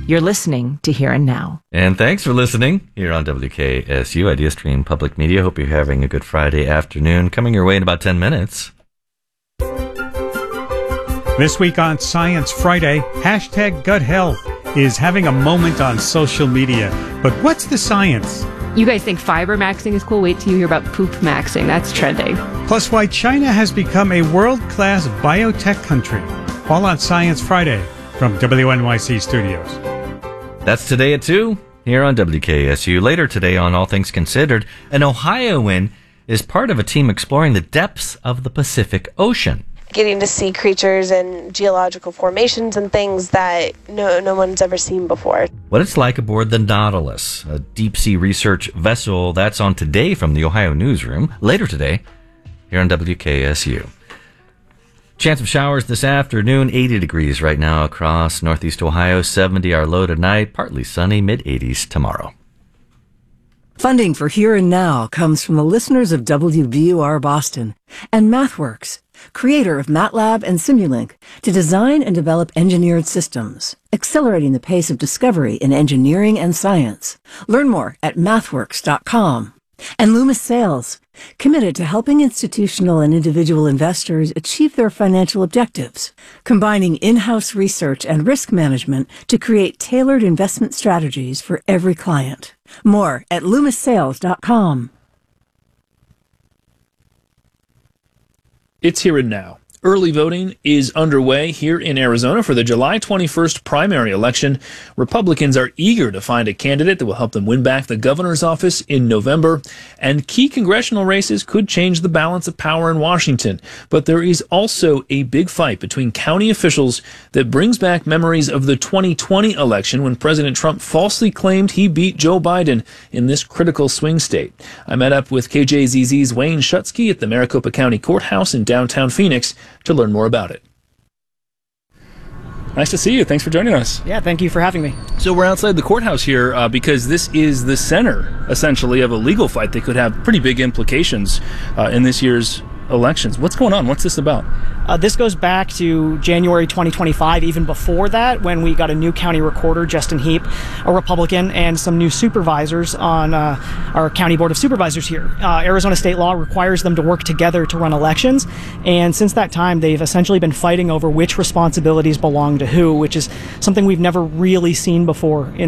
You're listening to Here and Now. And thanks for listening here on WKSU, Idea Stream Public Media. Hope you're having a good Friday afternoon. Coming your way in about 10 minutes. This week on Science Friday, #GutHealth is having a moment on social media. But what's the science? You guys think fiber maxing is cool? Wait till you hear about poop maxing. That's trending. Plus, why China has become a world-class biotech country. All on Science Friday from WNYC Studios. That's today at 2 here on WKSU. Later today on All Things Considered, an Ohioan is part of a team exploring the depths of the Pacific Ocean. Getting to see creatures and geological formations and things that no one's ever seen before. What it's like aboard the Nautilus, a deep-sea research vessel. That's on Today from the Ohio Newsroom. Later today here on WKSU. Chance of showers this afternoon, 80 degrees right now across northeast Ohio, 70 our low tonight, partly sunny, mid-80s tomorrow. Funding for Here and Now comes from the listeners of WBUR Boston and MathWorks, creator of MATLAB and Simulink, to design and develop engineered systems, accelerating the pace of discovery in engineering and science. Learn more at mathworks.com. And Loomis Sales, committed to helping institutional and individual investors achieve their financial objectives, combining in-house research and risk management to create tailored investment strategies for every client. More at loomissales.com. It's Here and Now. Early voting is underway here in Arizona for the July 21st primary election. Republicans are eager to find a candidate that will help them win back the governor's office in November. And key congressional races could change the balance of power in Washington. But there is also a big fight between county officials that brings back memories of the 2020 election when President Trump falsely claimed he beat Joe Biden in this critical swing state. I met up with KJZZ's Wayne Schutsky at the Maricopa County Courthouse in downtown Phoenix to learn more about it. Nice to see you. Thanks for joining us. Yeah, thank you for having me. So we're outside the courthouse here because this is the center, essentially, of a legal fight that could have pretty big implications in this year's elections. What's going on? What's this about? This goes back to January 2025, even before that, when we got a new county recorder, Justin Heap, a Republican, and some new supervisors on our county board of supervisors here. Arizona state law requires them to work together to run elections, and since that time, they've essentially been fighting over which responsibilities belong to who, which is something we've never really seen before in